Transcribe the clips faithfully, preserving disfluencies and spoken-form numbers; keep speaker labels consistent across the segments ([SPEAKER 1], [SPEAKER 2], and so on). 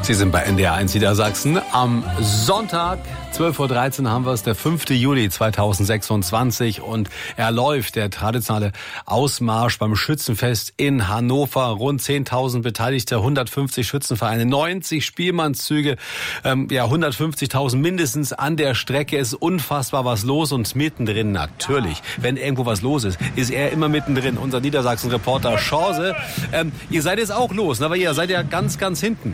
[SPEAKER 1] Sie sind bei N D R eins Niedersachsen. Am Sonntag, zwölf Uhr dreizehn, haben wir es, der fünfte Juli zweitausendsechsundzwanzig. Und er läuft, der traditionelle Ausmarsch beim Schützenfest in Hannover. Rund zehntausend Beteiligte, hundertfünfzig Schützenvereine, neunzig Spielmannszüge, ähm, ja hundertfünfzigtausend mindestens an der Strecke. Es ist unfassbar was los und mittendrin natürlich, wenn irgendwo was los ist, ist er immer mittendrin. Unser Niedersachsen-Reporter Chance. Ähm, ihr seid jetzt auch los, ne? Aber ihr seid ja ganz, ganz hinten.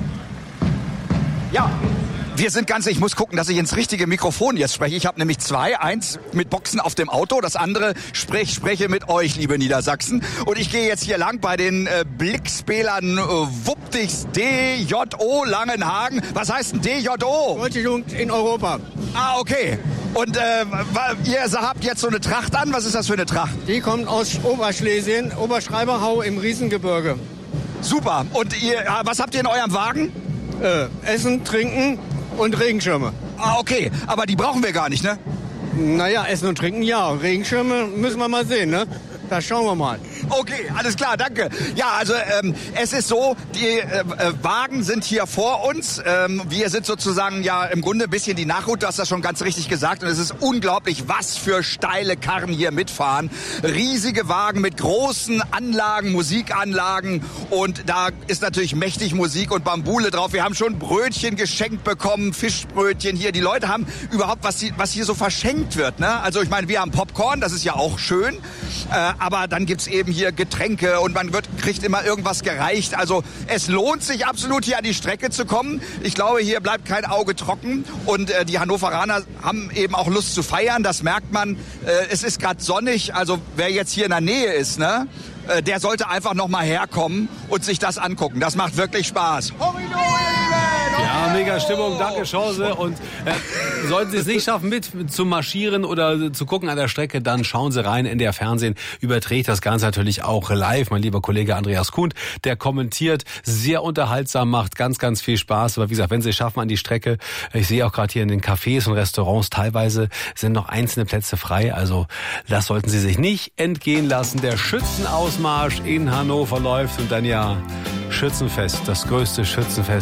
[SPEAKER 2] Ja, wir sind ganz, ich muss gucken, dass ich ins richtige Mikrofon jetzt spreche. Ich habe nämlich zwei, eins mit Boxen auf dem Auto, das andere sprech, spreche mit euch, liebe Niedersachsen. Und ich gehe jetzt hier lang bei den äh, Blickspälern äh, Wuptigs D J O Langenhagen. Was heißt denn D J O?
[SPEAKER 3] Deutsche Jugend in Europa.
[SPEAKER 2] Ah, okay. Und äh, ihr habt jetzt so eine Tracht an. Was ist das für eine Tracht?
[SPEAKER 3] Die kommt aus Oberschlesien, Oberschreiberhau im Riesengebirge.
[SPEAKER 2] Super. Und ihr, was habt ihr in eurem Wagen?
[SPEAKER 3] Äh, Essen, Trinken und Regenschirme.
[SPEAKER 2] Ah, okay. Aber die brauchen wir gar nicht, ne?
[SPEAKER 3] Naja, Essen und Trinken, ja. Regenschirme müssen wir mal sehen, ne? Da schauen wir mal.
[SPEAKER 2] Okay, alles klar, danke. Ja, also ähm, es ist so, die äh, Wagen sind hier vor uns. Ähm, wir sind sozusagen ja im Grunde ein bisschen die Nachhut, du hast das schon ganz richtig gesagt. Und es ist unglaublich, was für steile Karren hier mitfahren. Riesige Wagen mit großen Anlagen, Musikanlagen. Und da ist natürlich mächtig Musik und Bambule drauf. Wir haben schon Brötchen geschenkt bekommen, Fischbrötchen hier. Die Leute haben überhaupt, was, die, was hier so verschenkt wird, ne? Also ich meine, wir haben Popcorn, das ist ja auch schön. Äh, aber dann gibt's eben hier Getränke und man wird, kriegt immer irgendwas gereicht. Also es lohnt sich absolut, hier an die Strecke zu kommen. Ich glaube, hier bleibt kein Auge trocken. Und äh, die Hannoveraner haben eben auch Lust zu feiern. Das merkt man. Äh, es ist gerade sonnig. Also wer jetzt hier in der Nähe ist, ne, äh, der sollte einfach noch mal herkommen und sich das angucken. Das macht wirklich Spaß.
[SPEAKER 1] Ja, mega Stimmung, danke Chance. Und äh, sollten Sie es nicht schaffen, mit zu marschieren oder zu gucken an der Strecke, dann schauen Sie rein in der Fernsehen. Überträgt das Ganze natürlich auch live. Mein lieber Kollege Andreas Kuhn, der kommentiert, sehr unterhaltsam, macht ganz, ganz viel Spaß. Aber wie gesagt, wenn Sie es schaffen an die Strecke, ich sehe auch gerade hier in den Cafés und Restaurants, teilweise sind noch einzelne Plätze frei. Also das sollten Sie sich nicht entgehen lassen. Der Schützenausmarsch in Hannover läuft und dann ja Schützenfest, das größte Schützenfest